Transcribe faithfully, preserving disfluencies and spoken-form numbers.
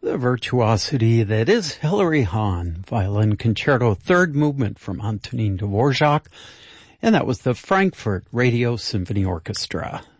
The virtuosity that is Hilary Hahn, Violin Concerto, third movement from Antonin Dvorak, and that was the Frankfurt Radio Symphony Orchestra.